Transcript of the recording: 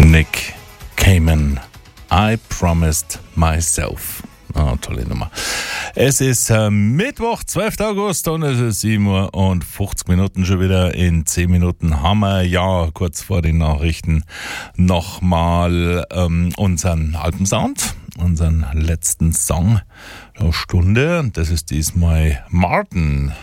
Nick Cayman, I Promised Myself. Tolle Nummer. Es ist Mittwoch, 12. August und es ist 7 Uhr und 50 Minuten schon wieder. In 10 Minuten haben wir, ja, kurz vor den Nachrichten, nochmal unseren Alpensound, unseren letzten Song der Stunde. Das ist diesmal Martin